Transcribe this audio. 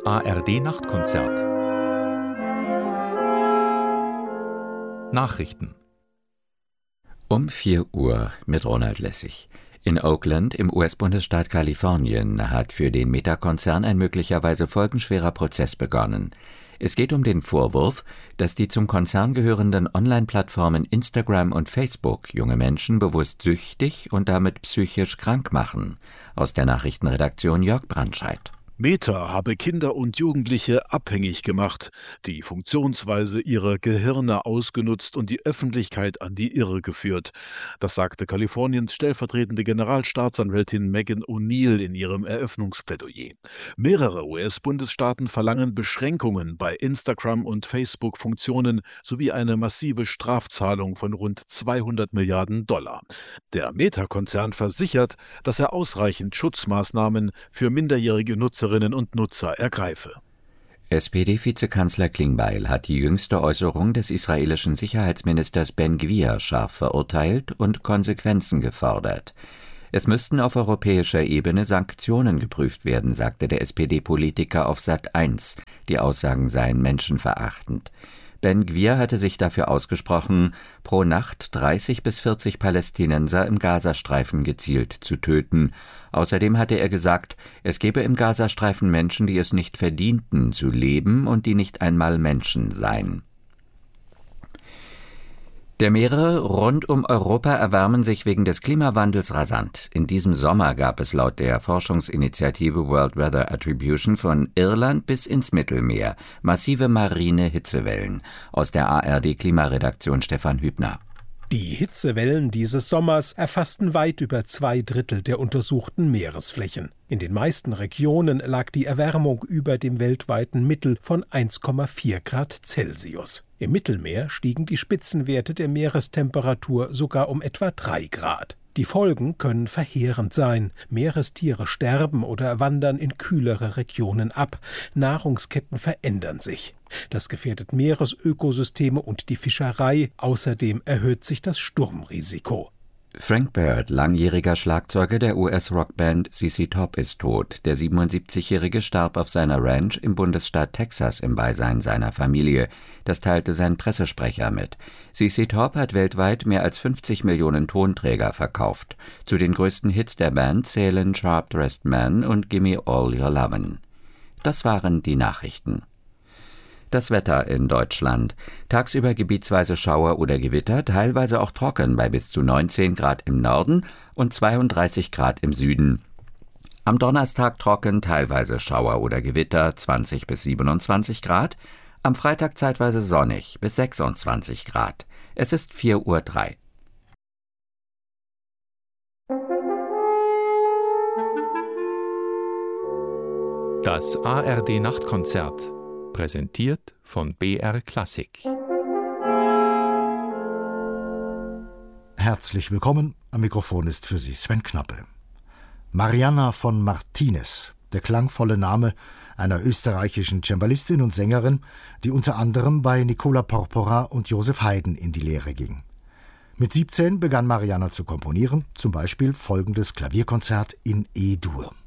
ARD-Nachtkonzert. Nachrichten. Um 4 Uhr mit Ronald Lessig. In Oakland im US-Bundesstaat Kalifornien hat für den Meta-Konzern ein möglicherweise folgenschwerer Prozess begonnen. Es geht um den Vorwurf, dass die zum Konzern gehörenden Online-Plattformen Instagram und Facebook junge Menschen bewusst süchtig und damit psychisch krank machen. Aus der Nachrichtenredaktion Jörg Brandscheid. Meta habe Kinder und Jugendliche abhängig gemacht, die Funktionsweise ihrer Gehirne ausgenutzt und die Öffentlichkeit an die Irre geführt. Das sagte Kaliforniens stellvertretende Generalstaatsanwältin Megan O'Neill in ihrem Eröffnungsplädoyer. Mehrere US-Bundesstaaten verlangen Beschränkungen bei Instagram- und Facebook-Funktionen sowie eine massive Strafzahlung von rund 200 Milliarden $. Der Meta-Konzern versichert, dass er ausreichend Schutzmaßnahmen für minderjährige Nutzerinnen und Nutzer ergreife. SPD-Vizekanzler Klingbeil hat die jüngste Äußerung des israelischen Sicherheitsministers Ben Gvir scharf verurteilt und Konsequenzen gefordert. Es müssten auf europäischer Ebene Sanktionen geprüft werden, sagte der SPD-Politiker auf Sat.1. Die Aussagen seien menschenverachtend. Ben Gvir hatte sich dafür ausgesprochen, pro Nacht 30 bis 40 Palästinenser im Gazastreifen gezielt zu töten. Außerdem hatte er gesagt, es gebe im Gazastreifen Menschen, die es nicht verdienten, zu leben und die nicht einmal Menschen seien. Der Meere rund um Europa erwärmen sich wegen des Klimawandels rasant. In diesem Sommer gab es laut der Forschungsinitiative World Weather Attribution von Irland bis ins Mittelmeer massive marine Hitzewellen. Aus der ARD-Klimaredaktion Stefan Hübner. Die Hitzewellen dieses Sommers erfassten weit über 2/3 der untersuchten Meeresflächen. In den meisten Regionen lag die Erwärmung über dem weltweiten Mittel von 1,4 Grad Celsius. Im Mittelmeer stiegen die Spitzenwerte der Meerestemperatur sogar um etwa 3 Grad. Die Folgen können verheerend sein. Meerestiere sterben oder wandern in kühlere Regionen ab. Nahrungsketten verändern sich. Das gefährdet Meeresökosysteme und die Fischerei. Außerdem erhöht sich das Sturmrisiko. Frank Bird, langjähriger Schlagzeuger der US-Rockband ZZ Top, ist tot. Der 77-Jährige starb auf seiner Ranch im Bundesstaat Texas im Beisein seiner Familie. Das teilte sein Pressesprecher mit. ZZ Top hat weltweit mehr als 50 Millionen Tonträger verkauft. Zu den größten Hits der Band zählen Sharp Dressed Man und Gimme All Your Lovin'. Das waren die Nachrichten. Das Wetter in Deutschland. Tagsüber gebietsweise Schauer oder Gewitter, teilweise auch trocken bei bis zu 19 Grad im Norden und 32 Grad im Süden. Am Donnerstag trocken, teilweise Schauer oder Gewitter, 20 bis 27 Grad. Am Freitag zeitweise sonnig bis 26 Grad. Es ist 4:03 Uhr. Das ARD-Nachtkonzert. Präsentiert von BR Klassik. Herzlich willkommen, am Mikrofon ist für Sie Sven Knappe. Marianna von Martinez, der klangvolle Name einer österreichischen Cembalistin und Sängerin, die unter anderem bei Nicola Porpora und Joseph Haydn in die Lehre ging. Mit 17 begann Marianna zu komponieren, zum Beispiel folgendes Klavierkonzert in E-Dur.